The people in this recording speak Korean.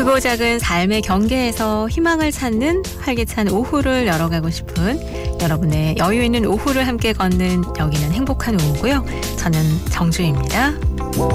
크고 작은 삶의 경계에서 희망을 찾는 활기찬 오후를 열어가고 싶은 여러분의 여유 있는 오후를 함께 걷는 여기는 행복한 오후고요. 저는 정주희입니다.